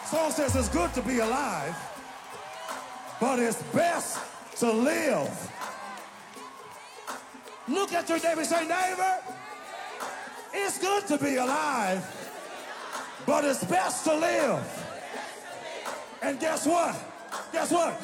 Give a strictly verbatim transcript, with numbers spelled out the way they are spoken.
Song says it's good to be alive, but it's best to live. Look at your neighbor and say, neighbor, it's good to be alive, but it's best to live. And guess what? Guess what?